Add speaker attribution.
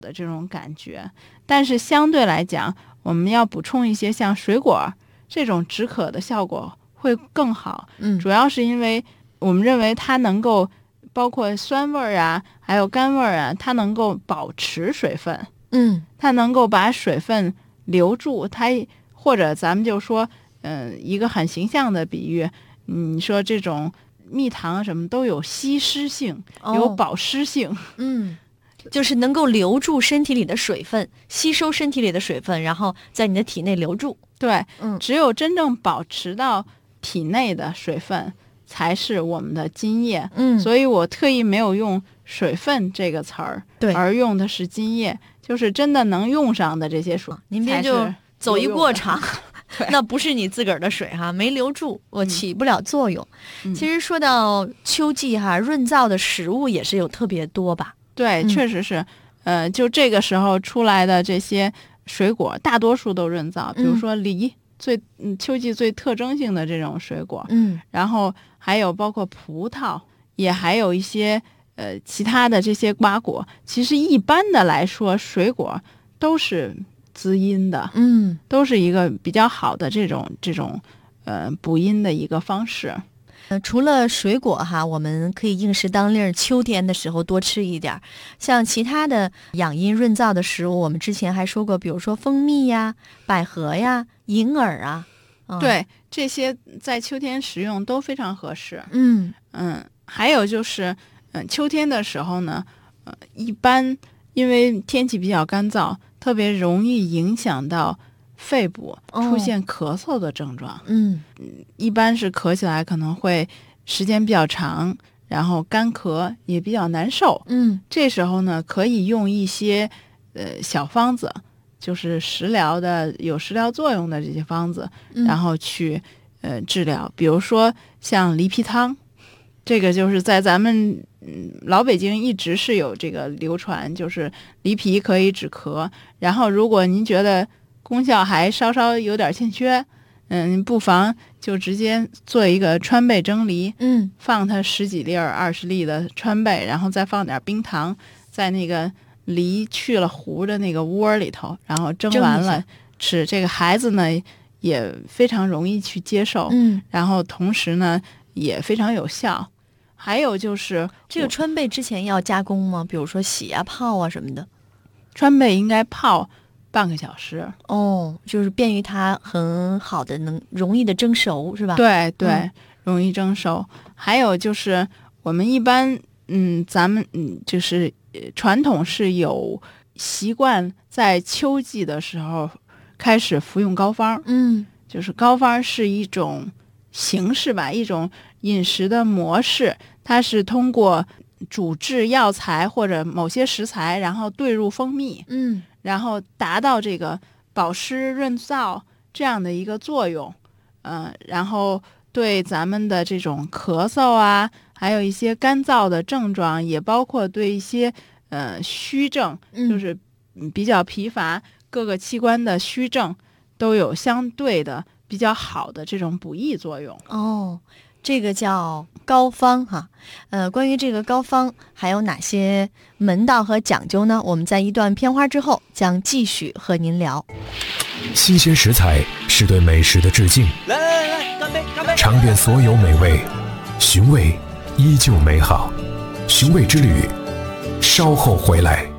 Speaker 1: 的这种感觉。但是相对来讲，我们要补充一些像水果这种止渴的效果会更好。主要是因为我们认为它能够包括酸味啊，还有甘味啊，它能够保持水分。它能够把水分留住。它或者咱们就说，一个很形象的比喻，你说这种蜜糖什么都有吸湿性，有保湿性。
Speaker 2: 就是能够留住身体里的水分，吸收身体里的水分，然后在你的体内留住。
Speaker 1: 对，只有真正保持到体内的水分才是我们的津液。所以我特意没有用水分这个词儿，而用的是津液，就是真的能用上的这些水。
Speaker 2: 您别就走一过场那不是你自个儿的水哈，没留住，我起不了作用。其实说到秋季哈，润燥的食物也是有特别多吧？
Speaker 1: 对，确实是。就这个时候出来的这些水果，大多数都润燥，比如说梨，秋季最特征性的这种水果。然后还有包括葡萄，也还有一些其他的这些瓜果。其实一般的来说，水果都是滋阴的，都是一个比较好的这种补阴的一个方式。
Speaker 2: 除了水果哈，我们可以应时当令，秋天的时候多吃一点。像其他的养阴润燥的食物，我们之前还说过，比如说蜂蜜呀、百合呀、银耳啊，
Speaker 1: 对，这些在秋天食用都非常合适。还有就是，秋天的时候呢，一般因为天气比较干燥，特别容易影响到肺部出现咳嗽的症状。一般是咳起来可能会时间比较长，然后干咳也比较难受。这时候呢，可以用一些小方子，就是食疗的有食疗作用的这些方子，然后去治疗。比如说像梨皮汤，这个就是在咱们老北京一直是有这个流传，就是梨皮可以止咳。然后如果您觉得功效还稍稍有点欠缺，不妨就直接做一个川贝蒸梨，放它10几粒20粒的川贝，然后再放点冰糖，在那个梨去了核的那个窝里头，然后蒸完了吃。这个孩子呢也非常容易去接受，然后同时呢也非常有效。还有就是
Speaker 2: 这个川贝之前要加工吗？比如说洗啊、泡啊什么的？
Speaker 1: 川贝应该泡半个小时。
Speaker 2: 就是便于它很好的容易的蒸熟，是吧？
Speaker 1: 对，容易蒸熟。还有就是我们一般咱们就是传统是有习惯在秋季的时候开始服用膏方。就是膏方是一种形式吧，一种饮食的模式，它是通过煮制药材或者某些食材，然后兑入蜂蜜，然后达到这个保湿润燥这样的一个作用。然后对咱们的这种咳嗽啊，还有一些干燥的症状，也包括对一些虚症，就是比较疲乏各个器官的虚症，都有相对的比较好的这种补益作用。
Speaker 2: 这个叫膏方哈。关于这个膏方还有哪些门道和讲究呢？我们在一段片花之后将继续和您聊。
Speaker 3: 新鲜食材是对美食的致敬，
Speaker 4: 来，干杯！
Speaker 3: 尝遍所有美味，寻味依旧美好。寻味之旅，稍后回来。